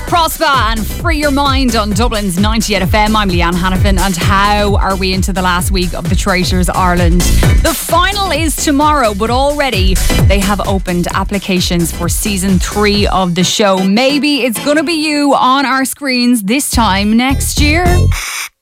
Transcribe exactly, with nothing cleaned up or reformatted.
Prospa and Free Your Mind on Dublin's ninety-eight F M. I'm Leanne Hannafin, and how are we into the last week of the Traitors Ireland? The final is tomorrow, but already they have opened applications for season three of the show. Maybe it's going to be you on our screens this time next year.